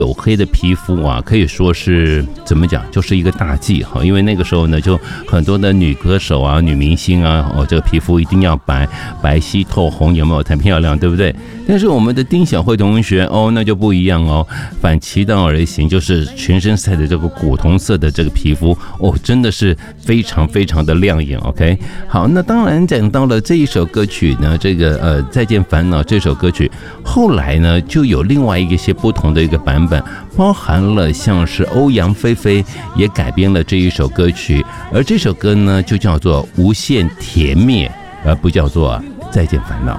黝黑的皮肤啊，可以说是怎么讲，就是一个大忌哈。因为那个时候呢，就很多的女歌手啊、女明星啊，这个皮肤一定要白皙透红，有没有才漂亮，对不对？但是我们的丁小慧同学那就不一样哦，反其道而行，就是全身晒的这个古铜色的这个皮肤真的是非常非常的亮眼。OK， 好，那当然讲到了这一首歌曲呢，这个再见烦恼这首歌曲，后来呢就有另外一些不同的一个版本，包含了像是欧阳菲菲也改编了这一首歌曲，而这首歌呢就叫做无限甜蜜，而不叫做再见烦恼。